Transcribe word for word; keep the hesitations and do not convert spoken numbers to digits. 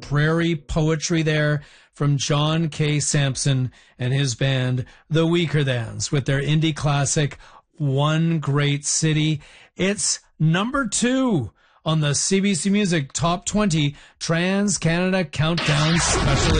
prairie poetry there from John K. Sampson and his band, The Weakerthans, with their indie classic, One Great City. It's number two on the C B C Music Top twenty Trans Canada Countdown Special